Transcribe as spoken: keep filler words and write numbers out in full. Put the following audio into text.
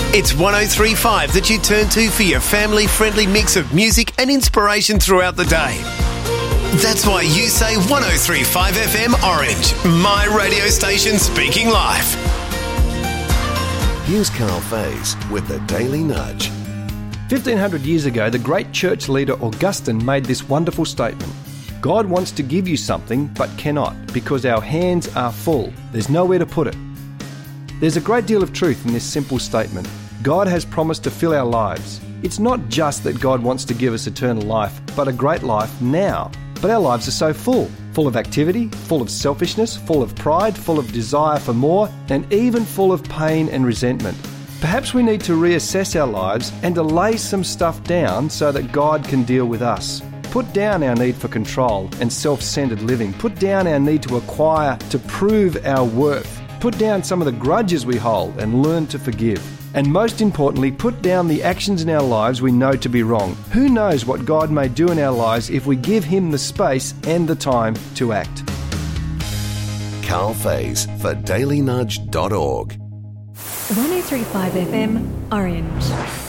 It's one oh three point five that you turn to for your family-friendly mix of music and inspiration throughout the day. That's why you say one oh three point five F M Orange, my radio station speaking life. Here's Carl Faze with the Daily Nudge. fifteen hundred years ago, the great church leader Augustine made this wonderful statement. God wants to give you something, but cannot, because our hands are full. There's nowhere to put it. There's a great deal of truth in this simple statement. God has promised to fill our lives. It's not just that God wants to give us eternal life, but a great life now. But our lives are so full. Full of activity, full of selfishness, full of pride, full of desire for more, and even full of pain and resentment. Perhaps we need to reassess our lives and to lay some stuff down so that God can deal with us. Put down our need for control and self-centered living. Put down our need to acquire, to prove our worth. Put down some of the grudges we hold and learn to forgive. And most importantly, put down the actions in our lives we know to be wrong. Who knows what God may do in our lives if we give Him the space and the time to act. Carl Faze for daily nudge dot org. one oh three point five F M Orange.